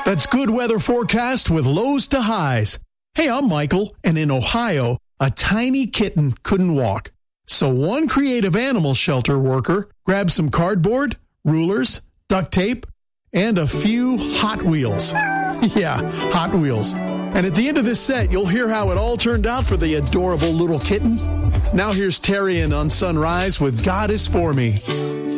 That's good weather forecast with lows to highs. Hey, I'm Michael, and in Ohio, a tiny kitten couldn't walk. So one creative animal shelter worker grabbed some cardboard, rulers, duct tape, and a few Hot Wheels. Yeah, Hot Wheels. And at the end of this set, you'll hear how it all turned out for the adorable little kitten. Now here's Terry on Sunrise with God Is For Me.